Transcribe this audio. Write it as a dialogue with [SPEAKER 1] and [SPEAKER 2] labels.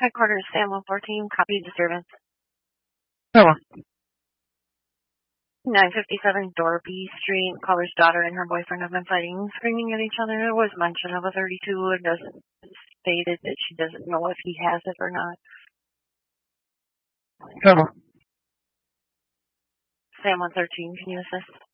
[SPEAKER 1] Headquarters, Sam 114, copy disturbance.
[SPEAKER 2] Hello.
[SPEAKER 1] 957 Dorby Street. Caller's daughter and her boyfriend have been fighting, screaming at each other. There was mention of a 32 and stated that she doesn't know if he has it or not.
[SPEAKER 2] Hello.
[SPEAKER 1] Sam 113, can you assist?